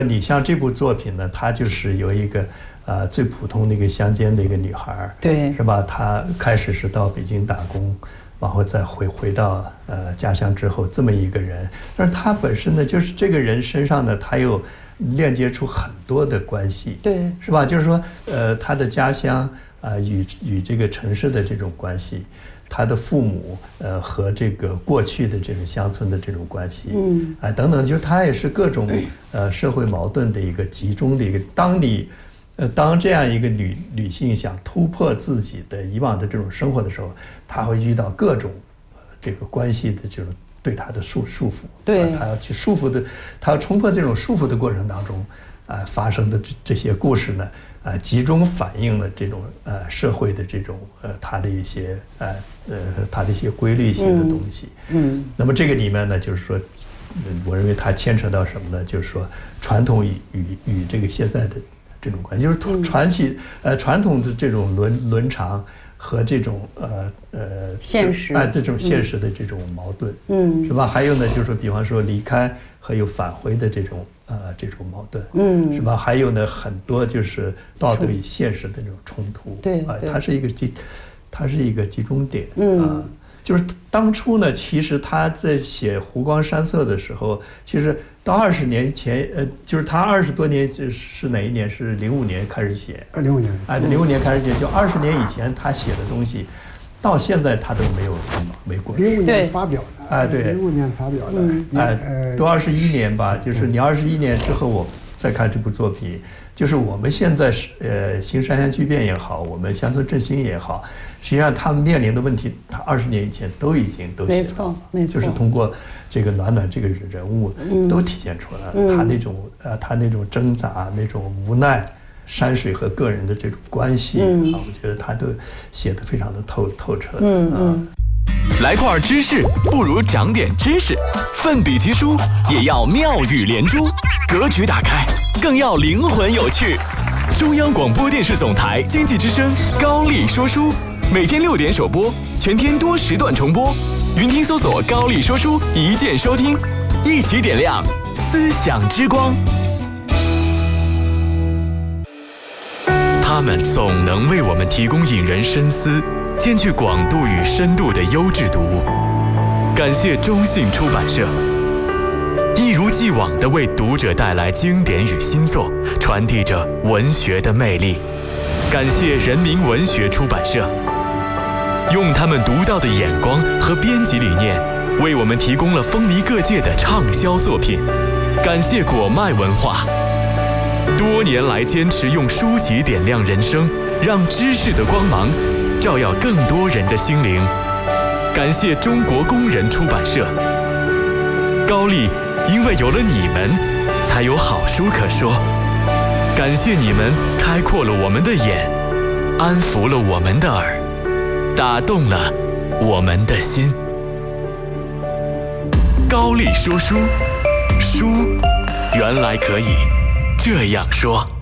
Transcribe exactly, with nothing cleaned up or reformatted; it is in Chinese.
你像这部作品呢，它就是有一个呃最普通的一个乡间的一个女孩， 对， 是吧？她开始是到北京打工，然后再回回到呃家乡之后这么一个人，但是她本身呢，就是这个人身上呢，她又链接出很多的关系， 对， 是吧？就是说，呃，她的家乡啊、呃，与与这个城市的这种关系。他的父母，呃，和这个过去的这种乡村的这种关系，嗯，啊、呃，等等，就是他也是各种呃社会矛盾的一个集中的一个。当你，呃，当这样一个女女性想突破自己的以往的这种生活的时候，她会遇到各种、呃、这个关系的这种对她的束束缚， 对， 她、呃、要去束缚的，她要冲破这种束缚的过程当中，啊、呃，发生的这这些故事呢。呃，集中反映了这种呃社会的这种呃它的一些呃呃它的一些规律性的东西。嗯。嗯那么这个里面呢，就是说，我认为它牵扯到什么呢？就是说传统与与与这个现在的这种关系，就是传起呃传统的这种伦伦常和这种呃呃现实哎、呃、这种现实的这种矛盾。嗯。是吧？还有呢，就是说，比方说离开和又返回的这种。呃，这种矛盾，嗯，是吧？还有呢，很多就是道德与现实的这种冲突， 对， 啊、呃，它是一个集，它是一个集中点，嗯、呃，就是当初呢，其实他在写《湖光山色》的时候，其实到二十年前，呃，就是他二十多年是哪一年？是零五年开始写， 呃，零五年， 哎，零五年开始写，就二十年以前他写的东西。到现在他都没有没过。 零五年发表的， 哎，对， 零五年发表的， 哎，都二十一年吧。就是你二十一年之后，我再看这部作品，就是我们现在是呃新山乡巨变也好，我们乡村振兴也好，实际上他们面临的问题，他二十年以前都已经都写到了， 没错， 就是通过这个暖暖这个人物都体现出来了，嗯、他那种呃他那种挣扎，那种无奈。山水和个人的这种关系、嗯、啊，我觉得他都写得非常的透透彻。嗯嗯， 来块知识不如长点知识，奋笔疾书也要妙语连珠，格局打开更要灵魂有趣。中央广播电视总台经济之声高丽说书，每天六点首播，全天多时段重播。云听搜索高丽说书，一键收听，一起点亮思想之光。他们总能为我们提供引人深思、兼具广度与深度的优质读物。感谢中信出版社，一如既往地为读者带来经典与新作，传递着文学的魅力。感谢人民文学出版社，用他们独到的眼光和编辑理念，为我们提供了风靡各界的畅销作品。感谢果麦文化。多年来坚持用书籍点亮人生，让知识的光芒照耀更多人的心灵。感谢中国工人出版社。高丽因为有了你们，才有好书可说。感谢你们开阔了我们的眼，安抚了我们的耳，打动了我们的心。高丽说书，书原来可以这样说。